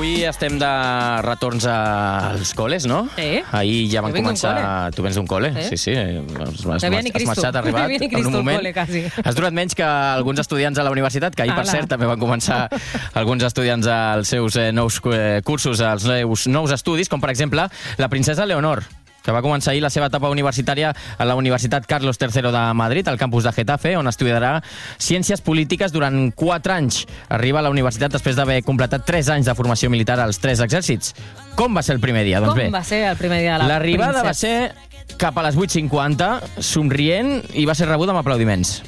Avui estem de retorns als col·les, no? Sí. Ahir ja van Jo vinc d'un començar... Tu vens d'un col·le? Sí. Has arribat en un moment. Has durat menys que alguns estudiants a la universitat, que ahir, per cert, també van començar alguns estudiants als seus nous cursos, als seus nous estudis, com per exemple la princesa Leonor, que va començar ahir la seva etapa universitària a la Universitat Carlos III de Madrid, al campus de Getafe, on estudiarà Ciències Polítiques durant 4 anys. Arriba a la universitat després d'haver completat 3 anys de formació militar als 3 exèrcits. Com va ser el primer dia? Doncs bé, com va ser el primer dia de la l'arribada va princesa? ser cap a les 8:50, somrient, i va ser rebuda amb aplaudiments.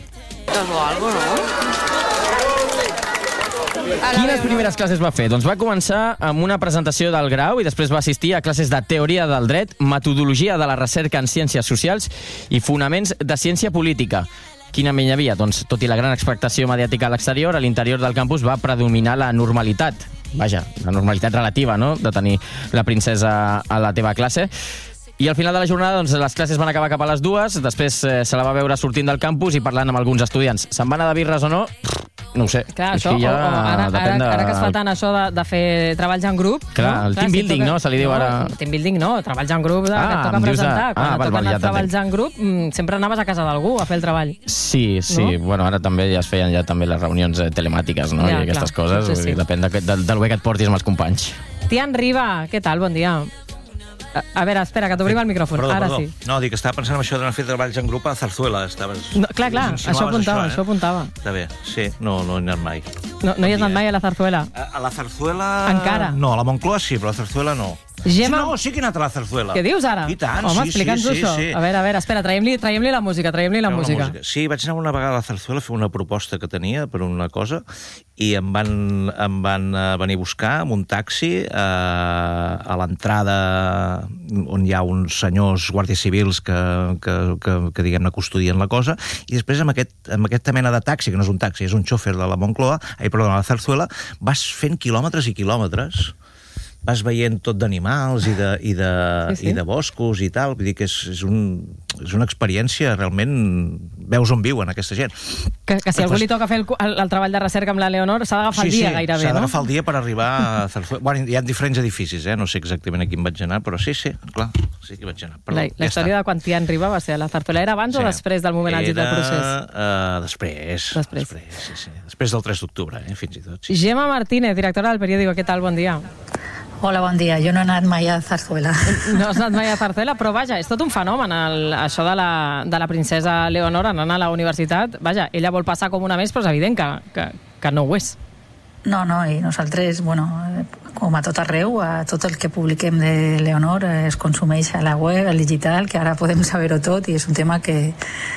Quines primeres classes va fer? Doncs va començar amb una presentació del grau i després va assistir a classes de teoria del dret, metodologia de la recerca en ciències socials i fonaments de ciència política. Quina menya havia? Doncs, tot i la gran expectació mediàtica a l'exterior, a l'interior del campus va predominar la normalitat. Vaja, la normalitat relativa, no?, de tenir la princesa a la teva classe. I al final de la jornada, doncs, les classes van acabar cap a les 2, després se la va veure sortint del campus i parlant amb alguns estudiants. Se'n van anar de birres o no? No ho sé. Clar, això, ara que es fa tant això de fer treballs en grup... Clar, el team building, no? Se li diu ara... Team building no, treballs en grup que et toca presentar. Quan et toquen els treballs en grup, sempre anaves a casa d'algú a fer el treball. Sí. Bueno, ara també ja es feien també les reunions telemàtiques, no? I aquestes coses. Depèn del bé que et portis amb els companys. Tian Riba, què tal? Bon dia. A veure, espera, que t'obrim el micròfon. Ara sí. No, dic que estava pensant en això d'anar a fer treballs en grup a Zarzuela. Clar, això apuntava. Està bé, sí, no he anat mai. No hi has anat mai a la Zarzuela? A la Zarzuela... Encara? No, a la Moncloa sí, però a la Zarzuela no. No, sí que he anat a la Zarzuela. Què dius ara? I tant, home, sí. explica'ns-ho això. A veure, espera, traiem-li la música, Sí, vaig anar una vegada a la Zarzuela a fer una proposta que tenia per una cosa i em van venir a buscar amb un taxi a l'entrada on hi ha uns senyors guàrdies civils que diguem-ne, custodien la cosa, i després amb aquesta mena de taxi, que no és un taxi, és un xòfer de la Moncloa, a la Zarzuela, vas fent quilòmetres i quilòmetres. Vas veient tot d'animals i de boscos i tal. Vull dir que és una experiència, realment, veus on viuen aquesta gent. Que si algú li toca fer el treball de recerca amb la Leonor, s'ha d'agafar el dia gairebé, no? S'ha d'agafar el dia per arribar a Zarzuela. Bueno, hi ha diferents edificis, no sé exactament a quin vaig anar, però sí, clar, sí que vaig anar. La història de quan Tian Riba va ser a la Zarzuela era abans o després del moment àlgid del procés? Després. Després del 3 d'octubre, fins i tot. Gemma Martínez, directora del periòdico, què tal? Bon dia. Hola, bon dia. Jo no he anat mai a Zarzuela. No has anat mai a Zarzuela, però vaja, és tot un fenomen, això de la princesa Leonor anant a la universitat. Vaja, ella vol passar com una més, però és evident que no ho és. No, i nosaltres, com a tot arreu, a tot el que publiquem de Leonor es consumeix a la web, al digital, que ara podem saber-ho tot, i és un tema que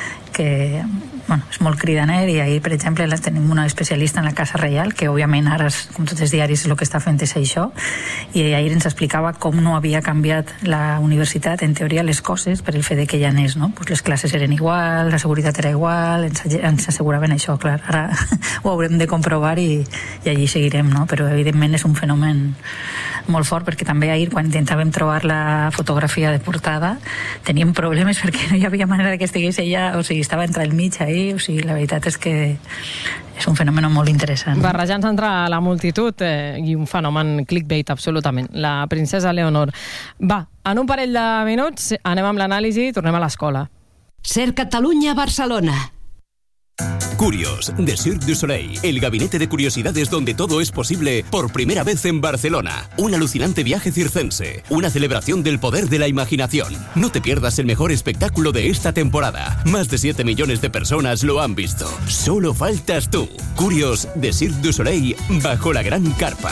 és molt cridaner, i ahir, per exemple, tenim una especialista en la Casa Reial, que òbviament ara, com tots els diaris, el que està fent és això, i ahir ens explicava com no havia canviat la universitat, en teoria, les coses per el fet que ja n'és, no? Pues les classes eren igual, la seguretat era igual, ens asseguraven això, clar. Ara ho haurem de comprovar i allí seguirem, no? Però evidentment és un fenomen molt fort, perquè també ahir, quan intentàvem trobar la fotografia de portada, teníem problemes perquè no hi havia manera que estigués ella, o sigui, estava entre el mig ahí, o sigui, la veritat és que és un fenomen molt interessant. Barrejant-se entre la multitud i un fenomen clickbait, absolutament. La princesa Leonor. Va, en un parell de minuts anem amb l'anàlisi i tornem a l'escola. Ser Catalunya, Barcelona. Curios, de Cirque du Soleil, el gabinete de curiosidades donde todo es posible por primera vez en Barcelona. Un alucinante viaje circense, una celebración del poder de la imaginación. No te pierdas el mejor espectáculo de esta temporada. Más de 7 millones de personas lo han visto. Solo faltas tú. Curios, de Cirque du Soleil, bajo la gran carpa.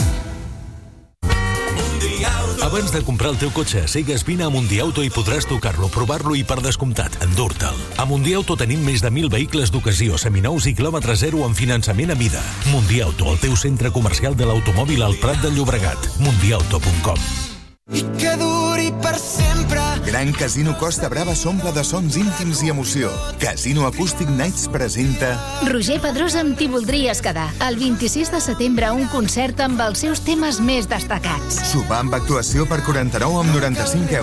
Abans de comprar el teu cotxe, sigues vine a Mundiauto i podràs tocar-lo, provar-lo i, per descomptat, endur-te'l. A Mundiauto tenim més de 1.000 vehicles d'ocasió, seminous i quilòmetre zero amb finançament a mida. Mundiauto, el teu centre comercial de l'automòbil al Prat de Llobregat. Mundiauto.com. I que duri per sempre. Gran Casino Costa Brava s'omple de sons íntims i emoció. Casino Acoustic Nights presenta... Roger Pedrosa amb T'hi voldries quedar. El 26 de setembre, un concert amb els seus temes més destacats. Sopar amb actuació per 49 amb 95 €.